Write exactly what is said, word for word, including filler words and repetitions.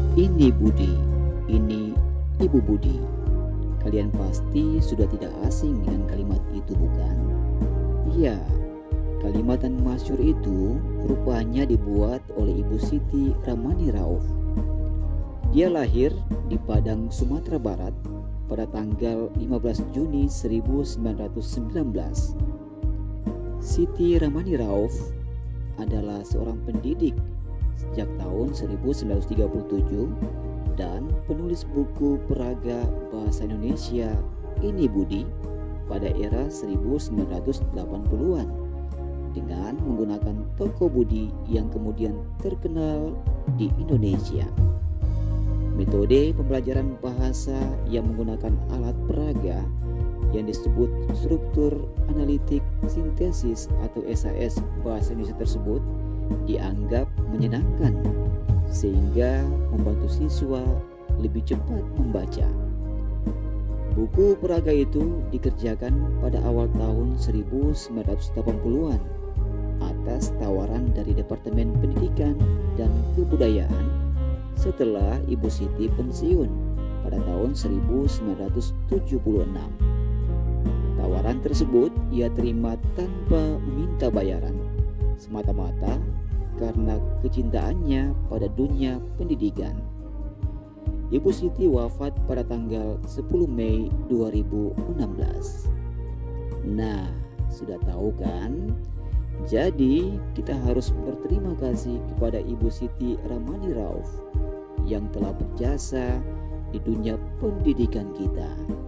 Ini Budi, ini Ibu Budi. Kalian pasti sudah tidak asing dengan kalimat itu, bukan? Iya, kalimat dan masyhur itu rupanya dibuat oleh Ibu Siti Ramani Rauf. Dia lahir di Padang, Sumatera Barat pada tanggal lima belas Juni seribu sembilan ratus sembilan belas. Siti Ramani Rauf adalah seorang pendidik sejak tahun seribu sembilan ratus tiga puluh tujuh dan penulis buku peraga bahasa Indonesia Ini Budi pada era seribu sembilan ratus delapan puluhan dengan menggunakan tokoh Budi yang kemudian terkenal di Indonesia. Metode pembelajaran bahasa yang menggunakan alat peraga yang disebut struktur analitik sintesis atau S A S bahasa Indonesia tersebut dianggap menyenangkan sehingga membantu siswa lebih cepat membaca. Buku peraga itu dikerjakan pada awal tahun seribu sembilan ratus delapan puluhan atas tawaran dari Departemen Pendidikan dan Kebudayaan setelah Ibu Siti pensiun pada tahun seribu sembilan ratus tujuh puluh enam. Tawaran tersebut ia terima tanpa meminta bayaran, semata-mata karena kecintaannya pada dunia pendidikan. Ibu Siti wafat pada tanggal sepuluh Mei dua ribu enam belas. Nah, sudah tahu kan? Jadi, kita harus berterima kasih kepada Ibu Siti Ramani Rauf yang telah berjasa di dunia pendidikan kita.